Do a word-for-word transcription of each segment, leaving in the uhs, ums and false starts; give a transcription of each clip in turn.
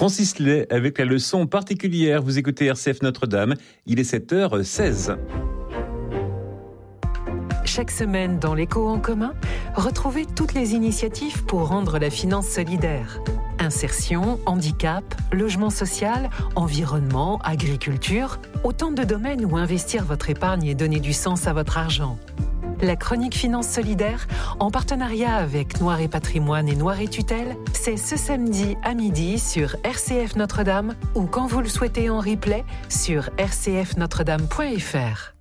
Francis Lay avec la leçon particulière. Vous écoutez R C F Notre-Dame, il est sept heures seize. Chaque semaine dans l'Écho en commun, retrouvez toutes les initiatives pour rendre la finance solidaire. Insertion, handicap, logement social, environnement, agriculture, autant de domaines où investir votre épargne et donner du sens à votre argent. La chronique Finance Solidaire, en partenariat avec Noir et Patrimoine et Noir et Tutelle, c'est ce samedi à midi sur R C F Notre-Dame ou quand vous le souhaitez en replay sur r c f notre dame point f r.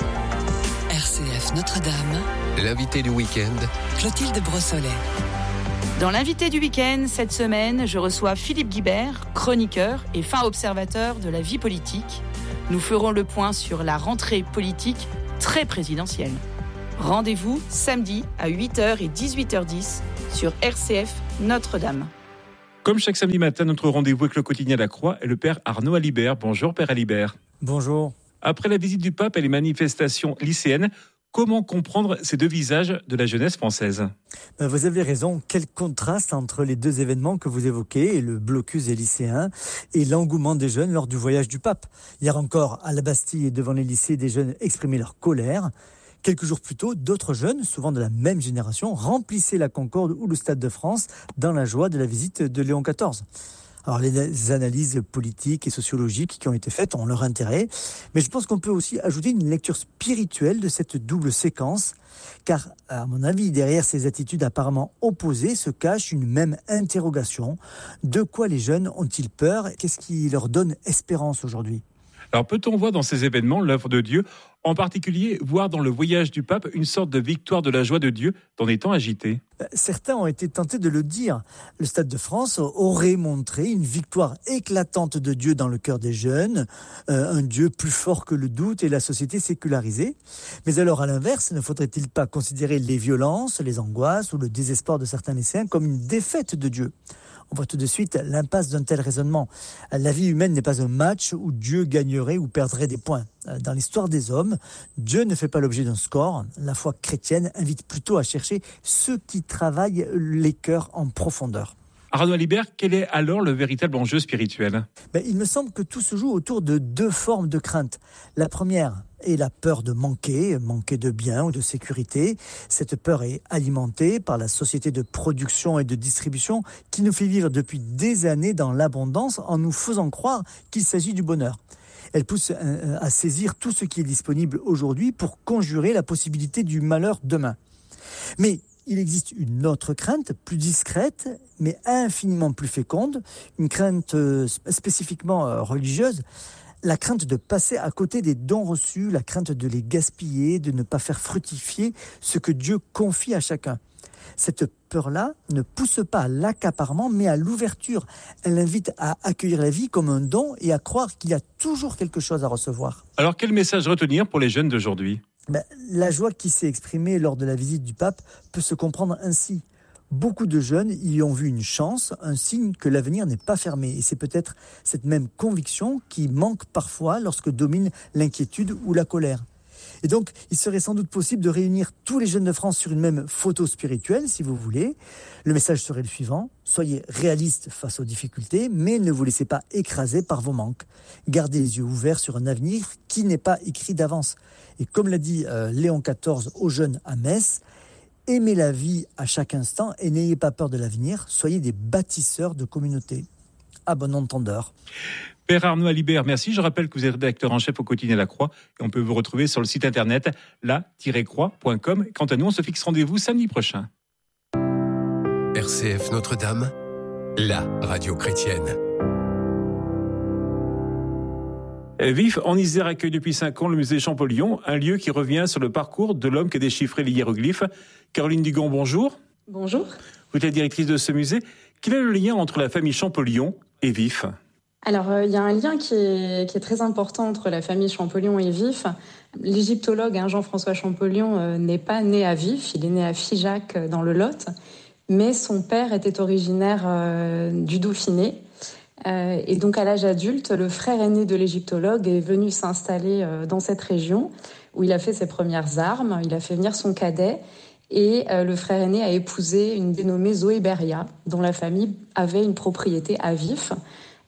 R C F Notre-Dame, l'invité du week-end, Clotilde Brossolet. Dans l'invité du week-end, cette semaine, je reçois Philippe Guibert, chroniqueur et fin observateur de la vie politique. Nous ferons le point sur la rentrée politique très présidentielle. Rendez-vous samedi à huit heures et dix-huit heures dix sur R C F Notre-Dame. Comme chaque samedi matin, notre rendez-vous avec le quotidien La Croix est le père Arnaud Alibert. Bonjour Père Alibert. Bonjour. Après la visite du pape et les manifestations lycéennes, comment comprendre ces deux visages de la jeunesse française ? Vous avez raison, quel contraste entre les deux événements que vous évoquez, le blocus des lycéens et l'engouement des jeunes lors du voyage du pape. Hier encore, à la Bastille et devant les lycées, des jeunes exprimaient leur colère. Quelques jours plus tôt, d'autres jeunes, souvent de la même génération, remplissaient la Concorde ou le Stade de France dans la joie de la visite de Léon quatorze. Alors les analyses politiques et sociologiques qui ont été faites ont leur intérêt, mais je pense qu'on peut aussi ajouter une lecture spirituelle de cette double séquence, car à mon avis, derrière ces attitudes apparemment opposées se cache une même interrogation. De quoi les jeunes ont-ils peur ? Qu'est-ce qui leur donne espérance aujourd'hui ? Alors peut-on voir dans ces événements l'œuvre de Dieu, en particulier voir dans le voyage du pape une sorte de victoire de la joie de Dieu dans des temps agités ? Certains ont été tentés de le dire. Le Stade de France aurait montré une victoire éclatante de Dieu dans le cœur des jeunes, euh, un Dieu plus fort que le doute et la société sécularisée. Mais alors à l'inverse, ne faudrait-il pas considérer les violences, les angoisses ou le désespoir de certains lycéens comme une défaite de Dieu ? On voit tout de suite l'impasse d'un tel raisonnement. La vie humaine n'est pas un match où Dieu gagnerait ou perdrait des points. Dans l'histoire des hommes, Dieu ne fait pas l'objet d'un score. La foi chrétienne invite plutôt à chercher ceux qui travaillent les cœurs en profondeur. Arnaud Alibert, quel est alors le véritable enjeu spirituel ? Ben, il me semble que tout se joue autour de deux formes de crainte. La première est la peur de manquer, manquer de biens ou de sécurité. Cette peur est alimentée par la société de production et de distribution qui nous fait vivre depuis des années dans l'abondance en nous faisant croire qu'il s'agit du bonheur. Elle pousse à saisir tout ce qui est disponible aujourd'hui pour conjurer la possibilité du malheur demain. Mais il existe une autre crainte, plus discrète, mais infiniment plus féconde, une crainte spécifiquement religieuse, la crainte de passer à côté des dons reçus, la crainte de les gaspiller, de ne pas faire fructifier ce que Dieu confie à chacun. Cette peur-là ne pousse pas à l'accaparement, mais à l'ouverture. Elle invite à accueillir la vie comme un don et à croire qu'il y a toujours quelque chose à recevoir. Alors quel message retenir pour les jeunes d'aujourd'hui ? Ben, la joie qui s'est exprimée lors de la visite du pape peut se comprendre ainsi. Beaucoup de jeunes y ont vu une chance, un signe que l'avenir n'est pas fermé. Et c'est peut-être cette même conviction qui manque parfois lorsque domine l'inquiétude ou la colère. Et donc, il serait sans doute possible de réunir tous les jeunes de France sur une même photo spirituelle, si vous voulez. Le message serait le suivant: soyez réalistes face aux difficultés, mais ne vous laissez pas écraser par vos manques. Gardez les yeux ouverts sur un avenir qui n'est pas écrit d'avance. Et comme l'a dit euh, Léon quatorze aux jeunes à Metz, aimez la vie à chaque instant et n'ayez pas peur de l'avenir. Soyez des bâtisseurs de communautés. À bon entendeur. Père Arnaud Alibert, merci. Je rappelle que vous êtes rédacteur en chef au quotidien La Croix et on peut vous retrouver sur le site internet la tiret croix point com. Quant à nous, on se fixe rendez-vous samedi prochain. R C F Notre-Dame, la radio chrétienne. Vif, en Isère, accueille depuis cinq ans le musée Champollion, un lieu qui revient sur le parcours de l'homme qui a déchiffré les hiéroglyphes. Caroline Dugon, bonjour. Bonjour. Vous êtes la directrice de ce musée. Quel est le lien entre la famille Champollion et Vif ? Alors, il euh, y a un lien qui est, qui est très important entre la famille Champollion et Vif. L'égyptologue hein, Jean-François Champollion euh, n'est pas né à Vif, il est né à Figeac euh, dans le Lot, mais son père était originaire euh, du Dauphiné. Euh, et donc, à l'âge adulte, le frère aîné de l'égyptologue est venu s'installer euh, dans cette région où il a fait ses premières armes, il a fait venir son cadet. Et euh, le frère aîné a épousé une dénommée Zoé Beria, dont la famille avait une propriété à Vif.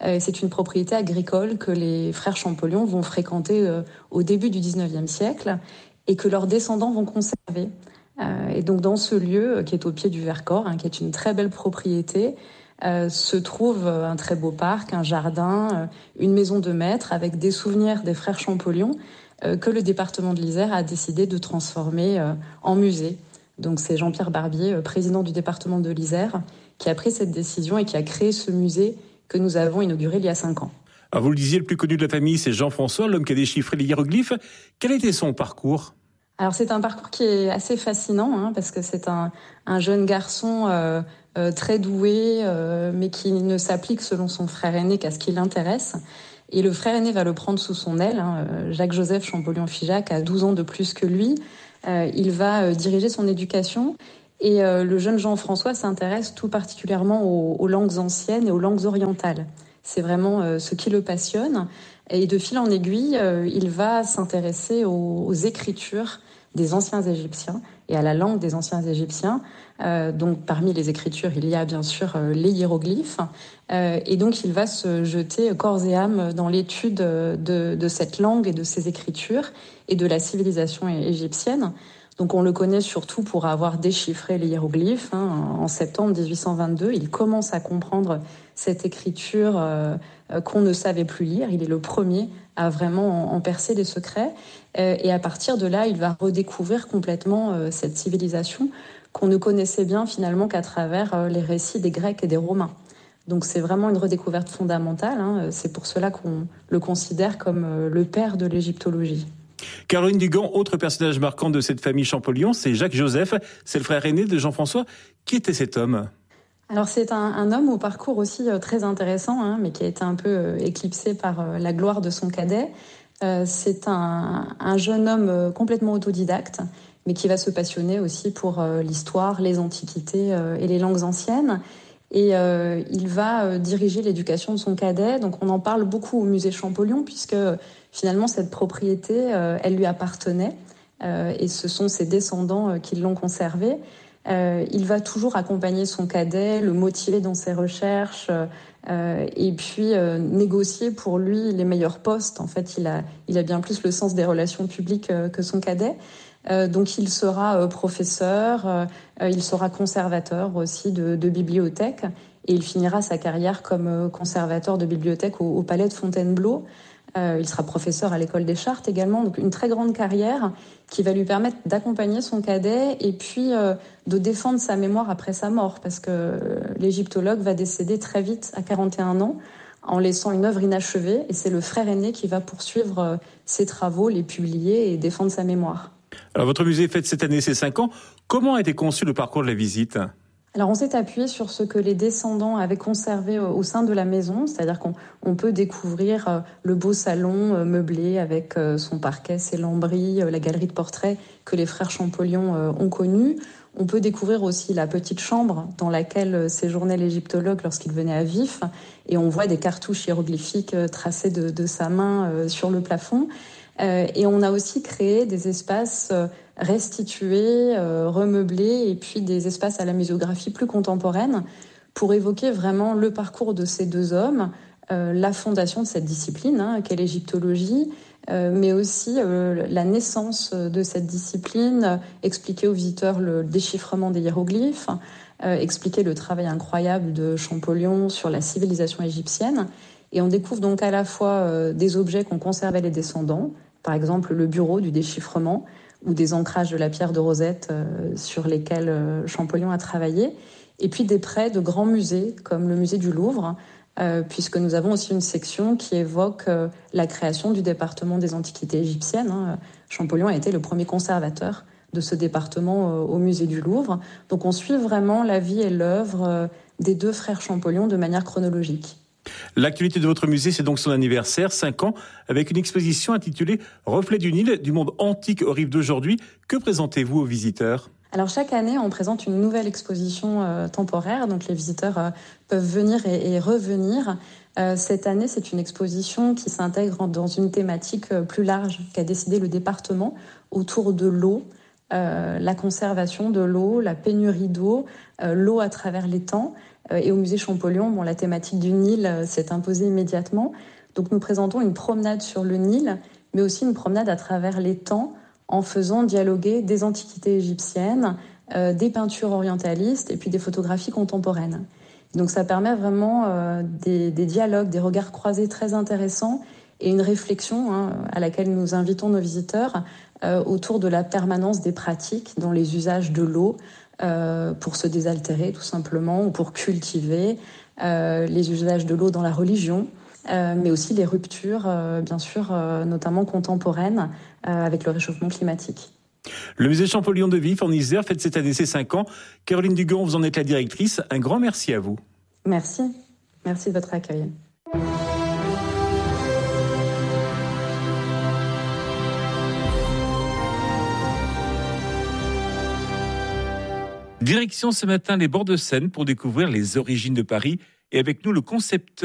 Euh, c'est une propriété agricole que les frères Champollion vont fréquenter euh, au début du dix-neuvième siècle et que leurs descendants vont conserver. Euh, et donc dans ce lieu, euh, qui est au pied du Vercors, hein, qui est une très belle propriété, euh, se trouve un très beau parc, un jardin, euh, une maison de maître avec des souvenirs des frères Champollion euh, que le département de l'Isère a décidé de transformer euh, en musée. Donc c'est Jean-Pierre Barbier, euh, président du département de l'Isère, qui a pris cette décision et qui a créé ce musée que nous avons inauguré il y a cinq ans. Alors vous le disiez, le plus connu de la famille, c'est Jean-François, l'homme qui a déchiffré les hiéroglyphes. Quel était son parcours ? Alors c'est un parcours qui est assez fascinant, hein, parce que c'est un, un jeune garçon euh, euh, très doué, euh, mais qui ne s'applique selon son frère aîné qu'à ce qui l'intéresse. Et le frère aîné va le prendre sous son aile. Hein, Jacques-Joseph Champollion-Figeac a douze ans de plus que lui. Euh, il va euh, diriger son éducation. Et euh, le jeune Jean-François s'intéresse tout particulièrement aux, aux langues anciennes et aux langues orientales. C'est vraiment euh, ce qui le passionne. Et de fil en aiguille, euh, il va s'intéresser aux, aux écritures des anciens Égyptiens et à la langue des anciens Égyptiens. Euh, donc parmi les écritures, il y a bien sûr euh, les hiéroglyphes. Euh, et donc il va se jeter corps et âme dans l'étude de, de cette langue et de ces écritures et de la civilisation égyptienne. Donc on le connaît surtout pour avoir déchiffré les hiéroglyphes. Hein. En septembre dix-huit cent vingt-deux, il commence à comprendre cette écriture euh, qu'on ne savait plus lire. Il est le premier à vraiment en, en percer les secrets. Euh, et à partir de là, il va redécouvrir complètement euh, cette civilisation qu'on ne connaissait bien finalement qu'à travers euh, les récits des Grecs et des Romains. Donc c'est vraiment une redécouverte fondamentale. Hein. C'est pour cela qu'on le considère comme euh, le père de l'égyptologie. Caroline Dugan, autre personnage marquant de cette famille Champollion, c'est Jacques-Joseph, c'est le frère aîné de Jean-François. Qui était cet homme ? Alors c'est un, un homme au parcours aussi euh, très intéressant, hein, mais qui a été un peu euh, éclipsé par euh, la gloire de son cadet. Euh, c'est un, un jeune homme euh, complètement autodidacte, mais qui va se passionner aussi pour euh, l'histoire, les antiquités euh, et les langues anciennes. Et euh, il va euh, diriger l'éducation de son cadet. Donc on en parle beaucoup au musée Champollion, puisque finalement cette propriété, euh, elle lui appartenait. Euh, et ce sont ses descendants euh, qui l'ont conservée. Euh, il va toujours accompagner son cadet, le motiver dans ses recherches euh, et puis euh, négocier pour lui les meilleurs postes. En fait, il a, il a bien plus le sens des relations publiques euh, que son cadet. Euh, donc il sera euh, professeur, euh, il sera conservateur aussi de, de bibliothèque et il finira sa carrière comme euh, conservateur de bibliothèque au, au palais de Fontainebleau. Euh, il sera professeur à l'école des Chartes également, donc une très grande carrière qui va lui permettre d'accompagner son cadet et puis euh, de défendre sa mémoire après sa mort, parce que euh, l'égyptologue va décéder très vite à quarante et un ans en laissant une œuvre inachevée, et c'est le frère aîné qui va poursuivre euh, ses travaux, les publier et défendre sa mémoire. Alors votre musée fête cette année ses cinq ans. Comment a été conçu le parcours de la visite ? Alors on s'est appuyé sur ce que les descendants avaient conservé au sein de la maison, c'est-à-dire qu'on on peut découvrir le beau salon meublé avec son parquet, ses lambris, la galerie de portraits que les frères Champollion ont connue. On peut découvrir aussi la petite chambre dans laquelle séjournait l'égyptologue lorsqu'il venait à vif, et on voit des cartouches hiéroglyphiques tracées de, de sa main sur le plafond. Euh, et on a aussi créé des espaces euh, restitués, euh, remeublés, et puis des espaces à la muséographie plus contemporaine pour évoquer vraiment le parcours de ces deux hommes, euh, la fondation de cette discipline, hein, qu'est l'égyptologie, euh, mais aussi euh, la naissance de cette discipline, euh, expliquer aux visiteurs le déchiffrement des hiéroglyphes, euh, expliquer le travail incroyable de Champollion sur la civilisation égyptienne. Et on découvre donc à la fois euh, des objets qu'ont conservés les descendants, par exemple le bureau du déchiffrement ou des ancrages de la pierre de Rosette euh, sur lesquels euh, Champollion a travaillé, et puis des prêts de grands musées comme le musée du Louvre, euh, puisque nous avons aussi une section qui évoque euh, la création du département des antiquités égyptiennes. Hein. Champollion a été le premier conservateur de ce département euh, au musée du Louvre. Donc on suit vraiment la vie et l'œuvre euh, des deux frères Champollion de manière chronologique. L'actualité de votre musée, c'est donc son anniversaire, cinq ans, avec une exposition intitulée « Reflet du Nil, du monde antique aux rives d'aujourd'hui ». Que présentez-vous aux visiteurs ? Alors chaque année, on présente une nouvelle exposition euh, temporaire, donc les visiteurs euh, peuvent venir et, et revenir. Euh, cette année, c'est une exposition qui s'intègre dans une thématique euh, plus large qu'a décidé le département autour de l'eau, euh, la conservation de l'eau, la pénurie d'eau, euh, l'eau à travers les temps. Et au musée Champollion, bon, la thématique du Nil s'est imposée immédiatement. Donc nous présentons une promenade sur le Nil, mais aussi une promenade à travers les temps, en faisant dialoguer des antiquités égyptiennes, euh, des peintures orientalistes et puis des photographies contemporaines. Donc ça permet vraiment euh, des, des dialogues, des regards croisés très intéressants et une réflexion hein, à laquelle nous invitons nos visiteurs euh, autour de la permanence des pratiques dans les usages de l'eau euh, pour se désaltérer tout simplement ou pour cultiver, euh, les usages de l'eau dans la religion, euh, mais aussi les ruptures, euh, bien sûr, euh, notamment contemporaines euh, avec le réchauffement climatique. Le musée Champollion de Vif en Isère fête cette année ses cinq ans. Caroline Dugan, vous en êtes la directrice. Un grand merci à vous. Merci. Merci de votre accueil. Direction ce matin les bords de Seine pour découvrir les origines de Paris et avec nous le concepteur